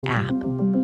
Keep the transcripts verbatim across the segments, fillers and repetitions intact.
app.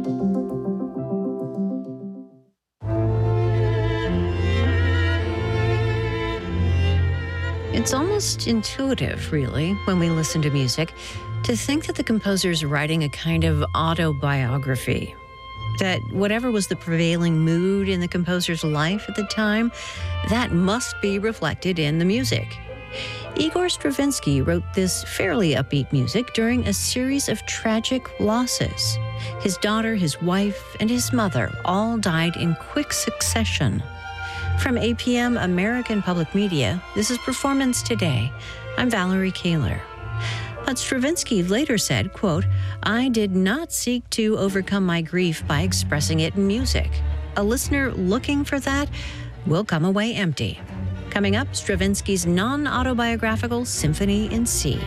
It's almost intuitive, really, when we listen to music, to think that the composer's writing a kind of autobiography. That whatever was the prevailing mood in the composer's life at the time, that must be reflected in the music. Igor Stravinsky wrote this fairly upbeat music during a series of tragic losses. His daughter, his wife, and his mother all died in quick succession. From A P M American Public Media, this is Performance Today. I'm Valerie Kaler. But Stravinsky later said, quote, "I did not seek to overcome my grief by expressing it in music. A listener looking for that will come away empty." Coming up, Stravinsky's non-autobiographical Symphony in C.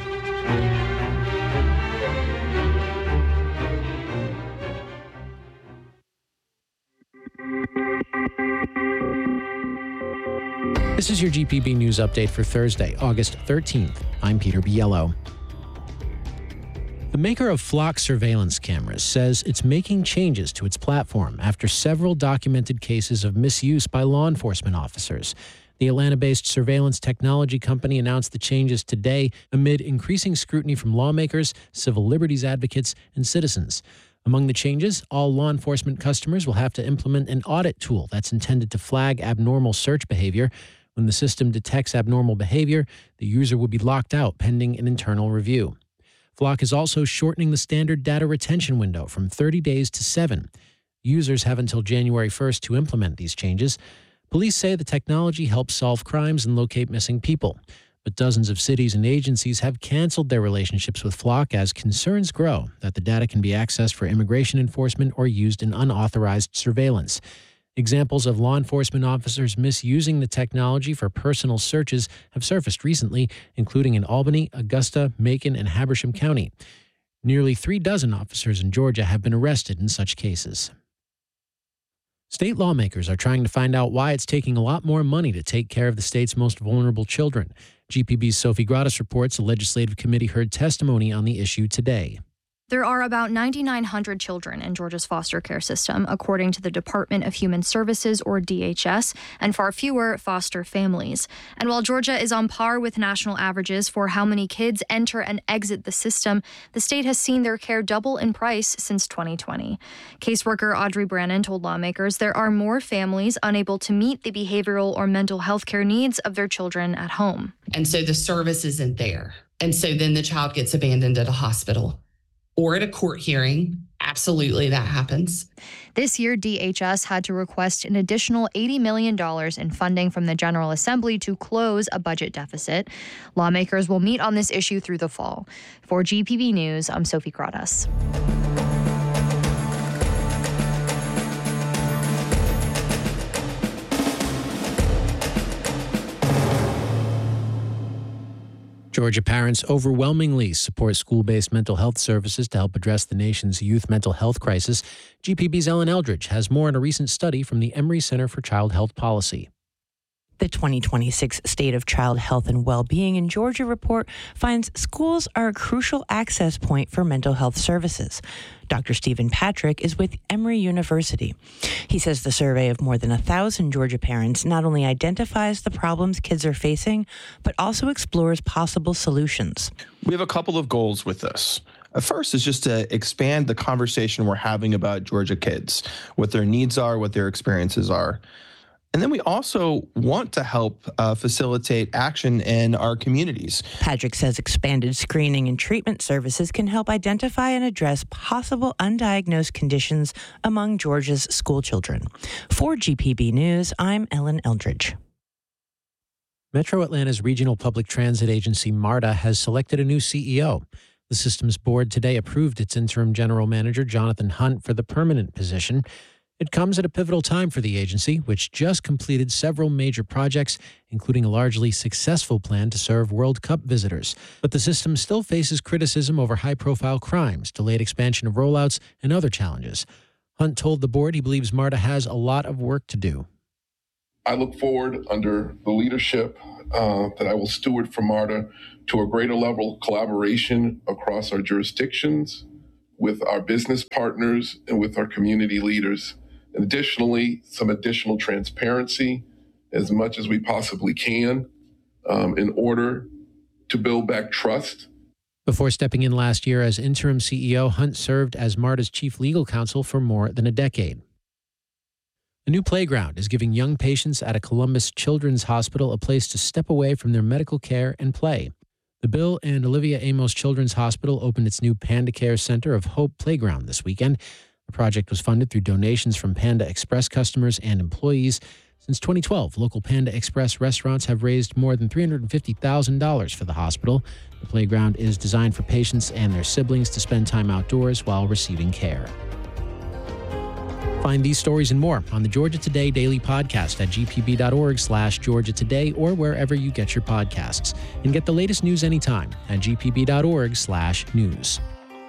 This is your G P B News Update for Thursday, August thirteenth. I'm Peter Biello. The maker of Flock surveillance cameras says it's making changes to its platform after several documented cases of misuse by law enforcement officers. The Atlanta-based surveillance technology company announced the changes today amid increasing scrutiny from lawmakers, civil liberties advocates, and citizens. Among the changes, all law enforcement customers will have to implement an audit tool that's intended to flag abnormal search behavior. When the system detects abnormal behavior, the user will be locked out pending an internal review. Flock is also shortening the standard data retention window from thirty days to seven. Users have until January first to implement these changes. Police say the technology helps solve crimes and locate missing people. But dozens of cities and agencies have canceled their relationships with Flock as concerns grow that the data can be accessed for immigration enforcement or used in unauthorized surveillance. Examples of law enforcement officers misusing the technology for personal searches have surfaced recently, including in Albany, Augusta, Macon, and Habersham County. Nearly three dozen officers in Georgia have been arrested in such cases. State lawmakers are trying to find out why it's taking a lot more money to take care of the state's most vulnerable children. G P B's Sophie Gradas reports a legislative committee heard testimony on the issue today. There are about nine thousand nine hundred children in Georgia's foster care system, according to the Department of Human Services, or D H S, and far fewer foster families. And while Georgia is on par with national averages for how many kids enter and exit the system, the state has seen their care double in price since twenty twenty. Caseworker Audrey Brannon told lawmakers there are more families unable to meet the behavioral or mental health care needs of their children at home. And so the service isn't there. And so then the child gets abandoned at a hospital or at a court hearing. Absolutely, that happens. This year, D H S had to request an additional eighty million dollars in funding from the General Assembly to close a budget deficit. Lawmakers will meet on this issue through the fall. For G P B News, I'm Sophie Gradas. Georgia parents overwhelmingly support school-based mental health services to help address the nation's youth mental health crisis. G P B's Ellen Eldridge has more on a recent study from the Emory Center for Child Health Policy. The twenty twenty-six State of Child Health and Well-Being in Georgia report finds schools are a crucial access point for mental health services. Doctor Stephen Patrick is with Emory University. He says the survey of more than a thousand Georgia parents not only identifies the problems kids are facing, but also explores possible solutions. We have a couple of goals with this. First is just to expand the conversation we're having about Georgia kids, what their needs are, what their experiences are. And then we also want to help uh, facilitate action in our communities. Patrick says expanded screening and treatment services can help identify and address possible undiagnosed conditions among Georgia's school children. For G P B News, I'm Ellen Eldridge. Metro Atlanta's regional public transit agency, MARTA, has selected a new C E O. The system's board today approved its interim general manager, Jonathan Hunt, for the permanent position. It comes at a pivotal time for the agency, which just completed several major projects, including a largely successful plan to serve World Cup visitors. But the system still faces criticism over high-profile crimes, delayed expansion of rollouts, and other challenges. Hunt told the board he believes MARTA has a lot of work to do. I look forward, under the leadership uh, that I will steward for MARTA, to a greater level of collaboration across our jurisdictions, with our business partners and with our community leaders. And additionally, some additional transparency as much as we possibly can um, in order to build back trust. Before stepping in last year as interim C E O, Hunt served as MARTA's chief legal counsel for more than a decade. A new playground is giving young patients at a Columbus Children's Hospital a place to step away from their medical care and play. The Bill and Olivia Amos Children's Hospital opened its new Panda Care Center of Hope Playground this weekend. The project was funded through donations from Panda Express customers and employees. Since twenty twelve, local Panda Express restaurants have raised more than three hundred fifty thousand dollars for the hospital. The playground is designed for patients and their siblings to spend time outdoors while receiving care. Find these stories and more on the Georgia Today Daily Podcast at g p b dot org slash Georgia Today or wherever you get your podcasts. And get the latest news anytime at g p b dot org slash news.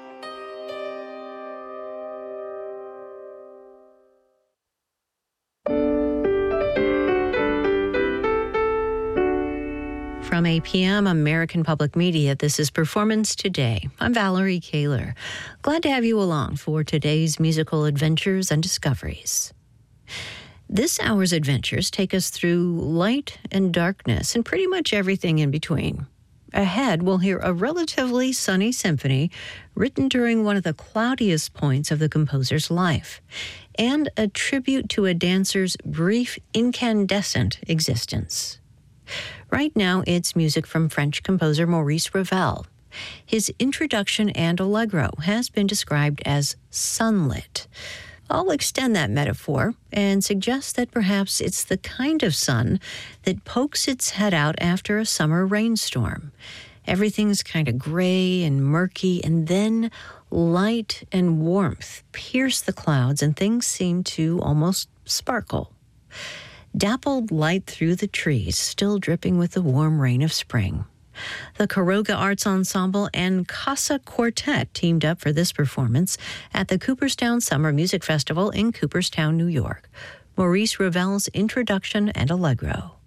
From A P M American Public Media, this is Performance Today. I'm Valerie Kaler. Glad to have you along for today's musical adventures and discoveries. This hour's adventures take us through light and darkness and pretty much everything in between. Ahead, we'll hear a relatively sunny symphony written during one of the cloudiest points of the composer's life, and a tribute to a dancer's brief, incandescent existence. Right now, it's music from French composer Maurice Ravel. His introduction and allegro has been described as sunlit. I'll extend that metaphor and suggest that perhaps it's the kind of sun that pokes its head out after a summer rainstorm. Everything's kind of gray and murky, and then light and warmth pierce the clouds and things seem to almost sparkle. Dappled light through the trees, still dripping with the warm rain of spring. The Caroga Arts Ensemble and Casa Quartet teamed up for this performance at the Cooperstown Summer Music Festival in Cooperstown, New York. Maurice Ravel's Introduction and Allegro.